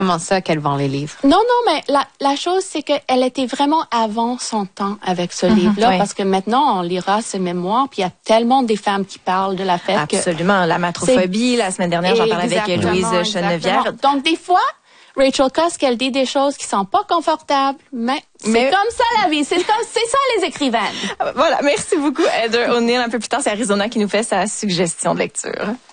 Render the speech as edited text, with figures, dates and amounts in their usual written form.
Comment ça qu'elle vend les livres? Non, mais la chose, c'est qu'elle était vraiment avant son temps avec ce livre-là, parce que maintenant, on lira ses mémoires, puis il y a tellement des femmes qui parlent de la fête. Absolument, la matrophobie, la semaine dernière, j'en parlais avec Louise Chenevière. Donc, des fois, Rachel Cusk, elle dit des choses qui sont pas confortables, mais c'est comme ça la vie, c'est ça les écrivaines. Voilà, merci beaucoup Heather O'Neill. Un peu plus tard, c'est Arizona qui nous fait sa suggestion de lecture.